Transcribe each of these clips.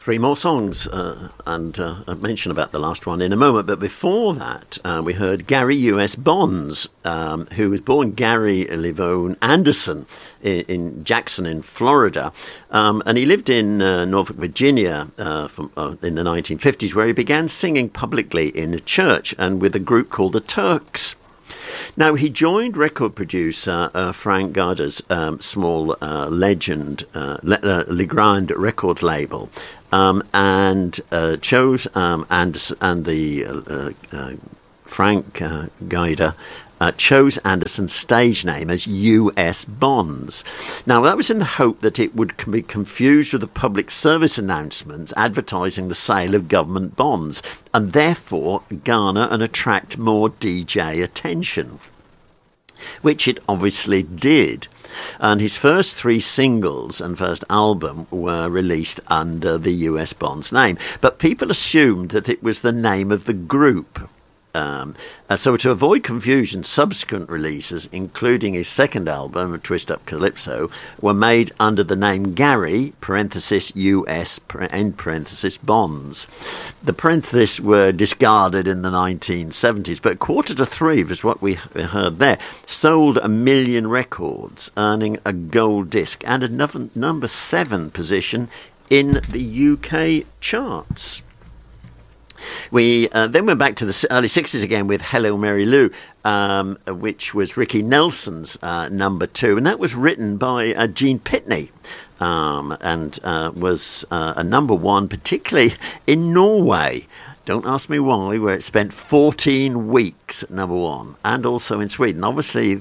Three more songs, and I'll mention about the last one in a moment. But before that, we heard Gary U.S. Bonds, who was born Gary Livone Anderson in Jackson in Florida. And he lived in Norfolk, Virginia in the 1950s, where he began singing publicly in a church and with a group called the Turks. Now, he joined record producer Frank Gardner's small Legend, Legrand record label, and chose Anderson, and the Frank Guider chose Anderson's stage name as U.S. Bonds. Now, that was in the hope that it would be confused with the public service announcements advertising the sale of government bonds, and therefore garner and attract more DJ attention, which it obviously did. And his first three singles and first album were released under the U.S. Bonds name, but people assumed that it was the name of the group. So to avoid confusion, subsequent releases, including his second album, Twist Up Calypso, were made under the name Gary, parenthesis US, end parenthesis Bonds. The parentheses were discarded in the 1970s, but Quarter to Three was what we heard there. Sold 1 million records, earning a gold disc and a number 7 position in the UK charts. We then went back to the early 60s again with Hello Mary Lou, which was Ricky Nelson's number 2, and that was written by Gene Pitney, and was a number 1, particularly in Norway. Don't ask me why, where it spent 14 weeks at number 1, and also in Sweden. Obviously,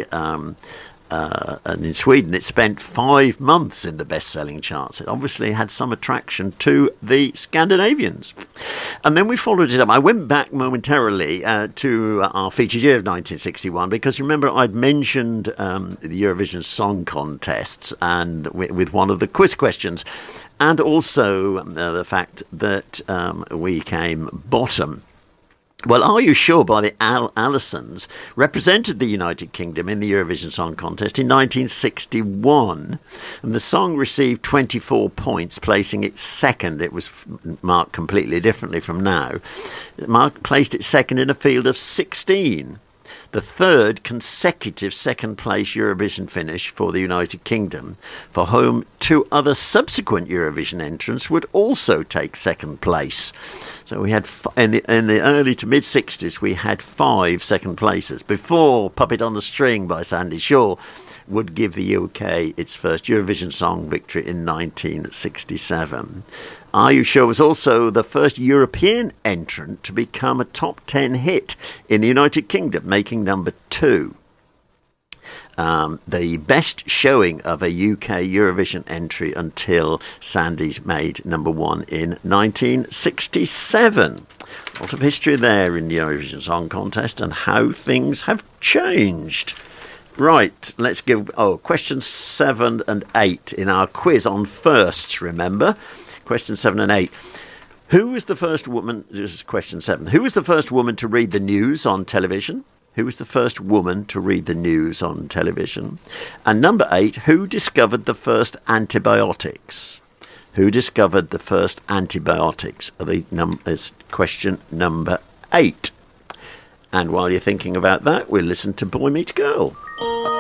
and in Sweden, it spent 5 months in the best-selling charts. It obviously had some attraction to the Scandinavians. And then we followed it up. I went back momentarily to our featured year of 1961, because remember I'd mentioned the Eurovision Song Contests and with one of the quiz questions, and also the fact that we came bottom. Well, Are You Sure by the Allisons represented the United Kingdom in the Eurovision Song Contest in 1961, and the song received 24 points, placing it second. It was marked completely differently from now. Mark placed it second in a field of 16. The third consecutive second-place Eurovision finish for the United Kingdom, for whom 2 other subsequent Eurovision entrants would also take second place. So we had, in the early to mid-60s, we had 5 second places, before Puppet on the String by Sandy Shaw would give the UK its first Eurovision song victory in 1967. Are You Sure was also the first European entrant to become a top 10 hit in the United Kingdom, making number 2. The best showing of a UK Eurovision entry until Sandy's made number 1 in 1967. A lot of history there in the Eurovision Song Contest and how things have changed. Right, let's give questions 7 and 8 in our quiz on firsts, remember? Question 7 and 8. Who was the first woman, this is question 7, who was the first woman to read the news on television? Who was the first woman to read the news on television? And number 8, who discovered the first antibiotics? Who discovered the first antibiotics? Is question number 8. And while you're thinking about that, we'll listen to Boy Meets Girl.